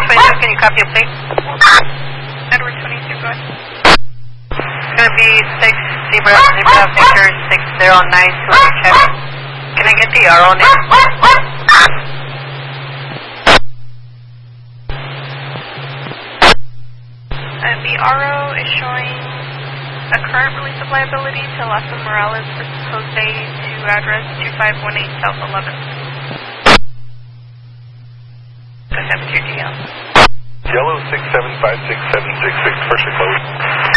22, can you copy a plate? Edward 22, go ahead. It's going to be 6 Zebra Victor 6092 check. Can I get the RO name? The RO is showing a current release of liability to Lasso Morales versus Jose to address 2518 South 11th. Go ahead with your DL. Yellow 6756766, first close.